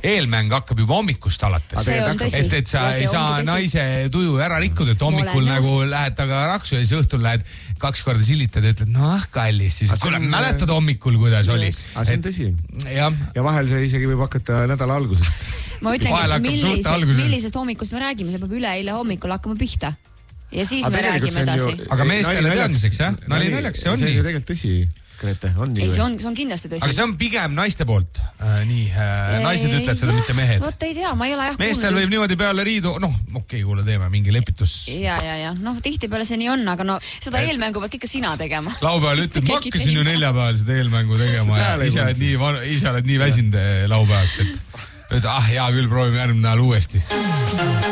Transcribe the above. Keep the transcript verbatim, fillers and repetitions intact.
eelmäng hakkab juba hommikust alates. Et, et sa ei saa naise tuju ära rikkuda, et hommikul nagu lähed taga raksu ja siis õhtul lähed kaks korda silitad ja ütled, noh kallis, siis kuule, mäletad hommikul, kuidas oli. Aga see on tõsi. Ja, ja vahel see isegi võib hakata nädala algusest. Ma ütlen, millisest, millisest hommikust me räägime, see peab üle eile hommikul hakkama pihta. Ja siis me räägime edasi. Aga meestele teadmiseks, jah? Nali naljaks, see on nii. See on ju tegelikult tõsi. Grete, on nii. Ei, see on, see on kindlasti tõsi. Aga see on pigem naiste poolt. Äh, nii, äh, naised ütlevad seda, mitte mehed. Vot ei tea, ma ei ole jah meestel kuulnud. Võib niimoodi peale riidu, noh, okei, okay, kuule teeme mingi lepitus. Ja, ja, ja, noh, tihti peale see nii on, aga no seda et... eelmängu pead ikka sina tegema. Laupäeval ütled, ma hakkasin ju neljapäeval seda eelmängu tegema ja ise oled nii, ise oled nii väsinud laupäevaks, et, et ah, hea küll, proovime järgmine nädal uuesti.